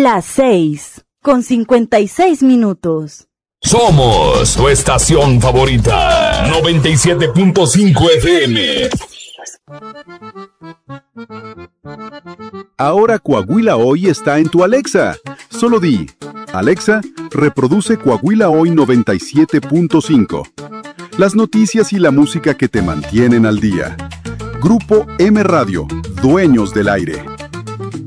Las 6:56. Somos tu estación favorita, 97.5 FM. Ahora Coahuila Hoy está en tu Alexa. Solo di, Alexa, reproduce Coahuila Hoy 97.5. Las noticias y la música que te mantienen al día. Grupo M Radio, dueños del aire.